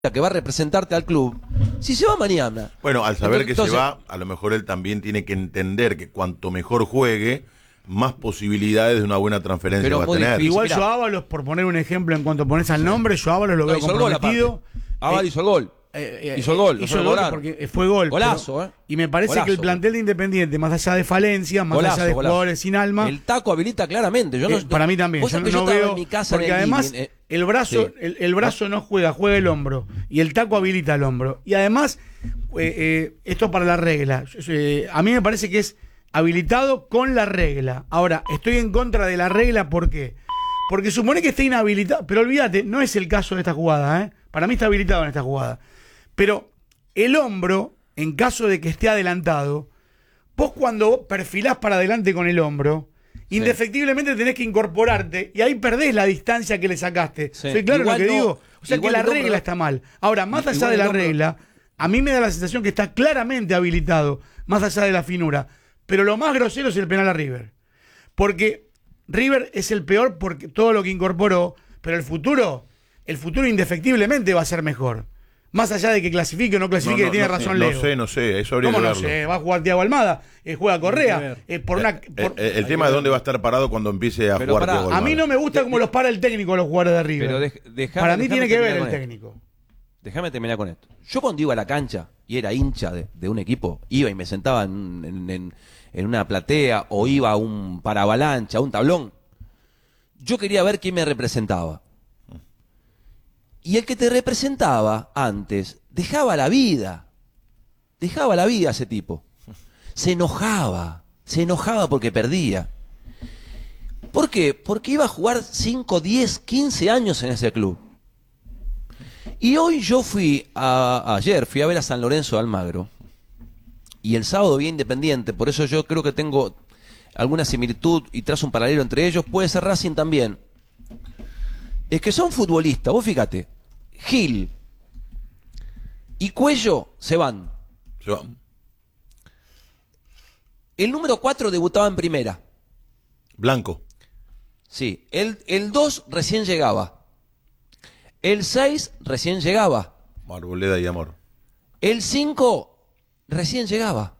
que va a representarte al club, si se va mañana. Bueno, al saber que se va, a lo mejor él también tiene que entender que cuanto mejor juegue, más posibilidades de una buena transferencia va a tener. Difícil. Igual yo Ábalos, por poner un ejemplo, en cuanto pones al nombre, yo Ábalos lo veo comprometido. Ábalos hizo el gol. Hizo el gol. Hizo el gol porque fue gol. Golazo, pero, y me parece que el plantel de Independiente, más allá de falencias, más allá de jugadores sin alma, el taco habilita claramente. Yo no, para mí también. Yo no veo, en mi casa porque además el brazo, sí. el brazo no juega el hombro. Y el taco habilita el hombro. Y además, esto para la regla. A mí me parece que es habilitado con la regla. Ahora, estoy en contra de la regla, ¿por qué? Porque supone que esté inhabilitado. Pero olvídate, no es el caso de esta jugada, ¿eh? Para mí está habilitado en esta jugada. Pero el hombro, en caso de que esté adelantado, vos cuando perfilás para adelante con el hombro, indefectiblemente tenés que incorporarte y ahí perdés la distancia que le sacaste. Sí. ¿Soy claro Igual lo que no, digo? O sea que la regla está mal. Ahora, más allá de la regla, a mí me da la sensación que está claramente habilitado, más allá de la finura. Pero lo más grosero es el penal a River. Porque River es el peor porque todo lo que incorporó, pero el futuro indefectiblemente va a ser mejor. Más allá de que clasifique o no clasifique, tiene razón Leo. No sé, eso habría que verlo. ¿Cómo no sé? Va a jugar Thiago Almada, juega Correa. El tema es dónde va a estar parado cuando empiece a jugar Thiago Almada. A mí no me gusta cómo los para el técnico los jugadores de River. Pero para mí tiene que ver el técnico. Déjame terminar con esto. Yo cuando iba a la cancha y era hincha de un equipo, iba y me sentaba en una platea o iba a un paravalancha, a un tablón, yo quería ver quién me representaba. Y el que te representaba antes dejaba la vida ese tipo. Se enojaba porque perdía. ¿Por qué? Porque iba a jugar 5, 10, 15 años en ese club. Y hoy yo ayer fui a ver a San Lorenzo de Almagro y el sábado vi a Independiente, por eso yo creo que tengo alguna similitud y trazo un paralelo entre ellos, puede ser Racing también. Es que son futbolistas, vos fíjate, Gil y Cuello se van. El número 4 debutaba en primera. Blanco. Sí, el 2 recién llegaba. El 6 recién llegaba. Arboleda y Amor. El 5 recién llegaba.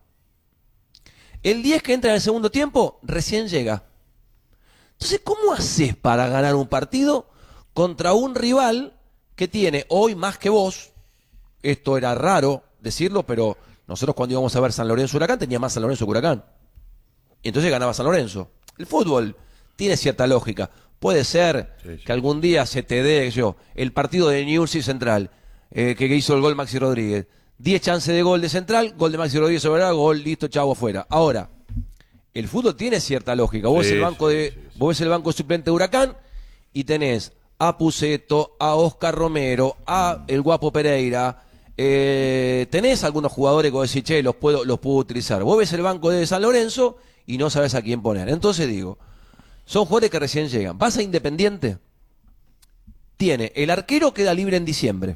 El 10 que entra en el segundo tiempo recién llega. Entonces, ¿cómo haces para ganar un partido contra un rival que tiene hoy más que vos? Esto era raro decirlo, pero nosotros cuando íbamos a ver San Lorenzo Huracán tenía más San Lorenzo que Huracán. Y entonces ganaba San Lorenzo. El fútbol tiene cierta lógica. Puede ser que algún día se te dé el partido de Newell's y Central, que hizo el gol Maxi Rodríguez. 10 chances de gol de Central, gol de Maxi Rodríguez sobre el gol, listo, chavo, afuera. Ahora, el fútbol tiene cierta lógica. Vos ves el banco suplente de Huracán y tenés a Puceto, a Oscar Romero, a el Guapo Pereira. Tenés algunos jugadores que vos decís, che, los puedo utilizar. Vos ves el banco de San Lorenzo y no sabés a quién poner. Entonces digo, son jugadores que recién llegan. Vas a Independiente, tiene el arquero queda libre en diciembre.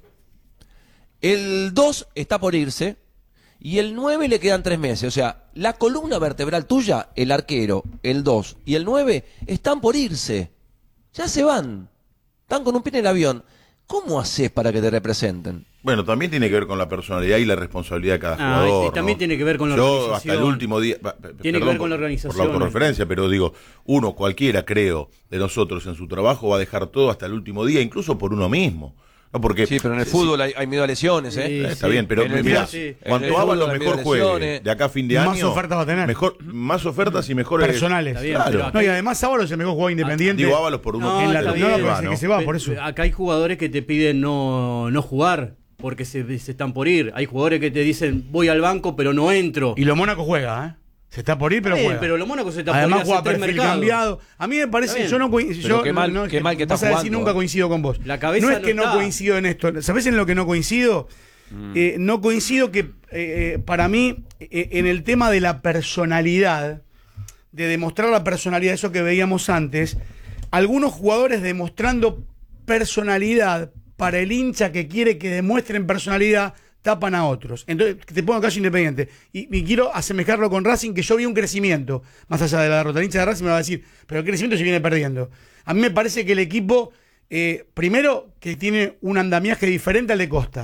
El 2 está por irse y el 9 le quedan 3 meses. O sea, la columna vertebral tuya, el arquero, el 2 y el 9 están por irse. Ya se van. Están con un pie en el avión. ¿Cómo haces para que te representen? Bueno, también tiene que ver con la personalidad y la responsabilidad de cada jugador. Y también tiene que ver con la organización. Yo hasta el último día... Tiene que ver con la organización. Por la autorreferencia, pero digo, cualquiera, creo, de nosotros en su trabajo va a dejar todo hasta el último día, incluso por uno mismo. No porque, sí, pero en el fútbol hay miedo a lesiones, ¿eh? Está bien, pero mira, cuanto Ábalos mejor juegue de acá a fin de año, más ofertas va a tener. Más ofertas y mejores personales. Bien, claro. No, y además Ábalos es el mejor jugador independiente. Digo Ábalos por uno. Que se va, por eso. Acá hay jugadores que te piden no jugar porque se están por ir. Hay jugadores que te dicen voy al banco pero no entro. Y lo Mónaco juega, ¿eh? Se está por ir, pero juega. Pero lo Mónaco se está además por ir. Además juega perfil cambiado. A mí me parece, yo no coincido. Qué mal que está jugando. Decir, nunca coincido con vos. La cabeza no es que no coincido en esto. ¿Sabés en lo que no coincido? No coincido que para mí en el tema de la personalidad, de demostrar la personalidad, eso que veíamos antes, algunos jugadores demostrando personalidad para el hincha que quiere que demuestren personalidad, tapan a otros. Entonces, te pongo caso Independiente. Y quiero asemejarlo con Racing, que yo vi un crecimiento, más allá de la derrota. El hincha de Racing me va a decir, pero el crecimiento se viene perdiendo. A mí me parece que el equipo Primero, que tiene un andamiaje diferente al de Costa.